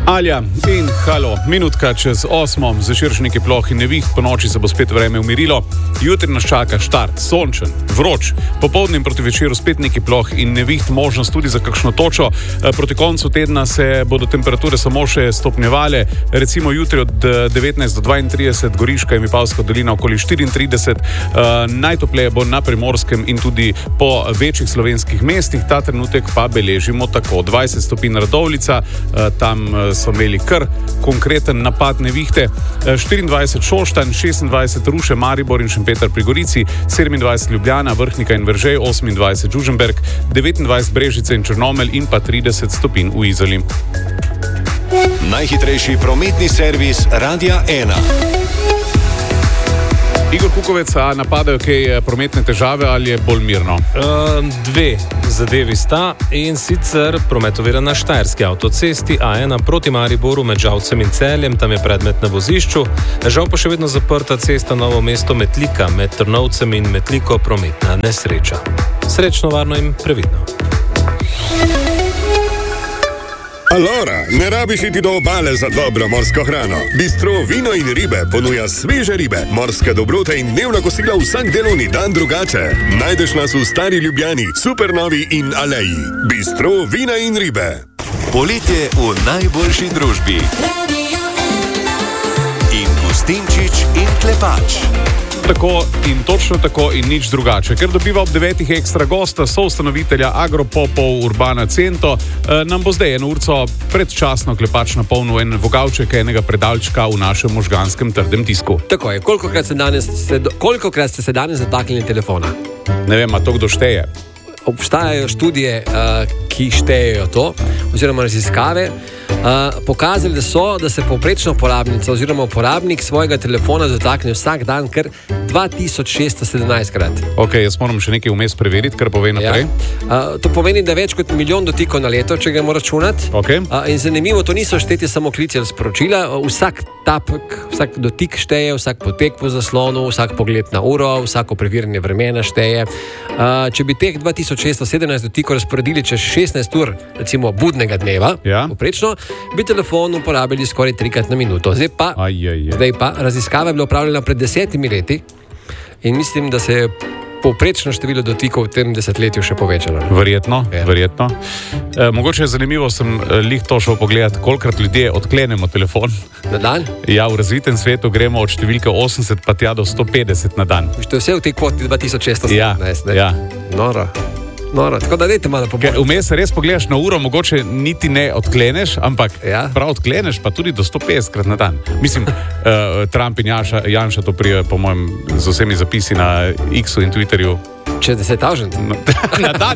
Alja in halo, minutka čez 8, zaširšniki ploh in neviht, po noči se bo spet vreme umirilo. Jutri nas čaka štart, sončen, vroč, popoldne in proti večeru spet nekaj ploh in neviht, možnost tudi za kakšno točo. Proti koncu tedna se bodo temperature samo še stopnjevale, recimo jutri od 19 do 32, Goriška in Vipavska dolina okoli 34, najtopleje bo na Primorskem in tudi po večjih slovenskih mestih, ta trenutek pa beležimo tako 20 stopinj Radovljica, tam so imeli kar konkreten napad nevihte, 24 Šoštanj, 26 Ruše, Maribor in Šempeter pri Gorici, 27 Ljubljana, Vrhnika in Veržej, 28 Žuženberg, 29 Brežice in Črnomelj in pa 30 stopinj v Izoli. Najhitrejši prometni servis Radia 1. Igor Kukovec, a napadajo kaj prometne težave ali je bolj mirno? Dve zadevi sta, in sicer promet ovira na Štajerski avtocesti A1 proti Mariboru med Žalcem in Celjem, tam je predmet na vozišču, žal pa še vedno zaprta cesta Novo mesto Metlika med Trnovcem in Metliko, prometna nesreča. Srečno, varno in previdno. Alora, ne rabiš iti do obale za dobro morsko hrano. Bistro Vino in ribe ponuja sveže ribe, morske dobrote in dnevna kosila vsak delovni dan drugače. Najdeš nas v Stari Ljubljani, Supernovi in Aleji. Bistro Vina in ribe. Poletje v najboljši družbi. In Gustinčič in Klepač. Tako in točno tako in nič drugače. Ker dobiva ob 9 ekstra gosta, soustanovitelja Agropopov Urbana Cento, nam bo zdaj eno urco predčasno Klepač napolnil en vogalček enega predalčka v našem možganskem trdem tisku. Tako je. Kolikokrat ste se danes zataknili telefona? Ne vem, a to kdo šteje? Obstajajo študije, ki štejejo to, oziroma raziskave, pokazali, da se povprečna uporabnica oziroma uporabnik svojega telefona zatakne vsak dan kar 2617 krat. Ok, jaz moram še nekaj vmes preveriti, kar pove naprej. Ja. To pomeni, da več kot 1 milijon dotikov na leto, če ga mora računati. Okay. In zanimivo, to niso šteti samo klici ali sporočila, vsak tapek, vsak dotik šteje, vsak potek po zaslonu, vsak pogled na uro, vsako preverjanje vremena šteje. Če bi teh 2617 dotikov razporedili čez 16 ur, recimo budnega dneva, povprečno, bi telefon uporabili skoraj 3-krat na minuto. Zdaj pa, raziskava je bila opravljena pred 10 leti in mislim, da se je povprečno število dotikov v tem desetletju še povečalo. Verjetno. Mogoče je zanimivo, sem lih to šel pogledati, kolikrat ljudje odklenemo telefon. Na dan? Ja, v razvitem svetu gremo od številke 80 pa tja do 150 na dan. To je vse v tej kvoti 2617. Ja. Noro, tako da dajte malo pomoč. Vmes res pogledaš na uro, mogoče niti ne odkleneš, ampak prav odkleneš pa tudi do 150 krat na dan. Mislim, Trump in Janša to prije, po mojem, z vsemi zapisi na X-u in Twitterju. Čez 10,000? Na dan.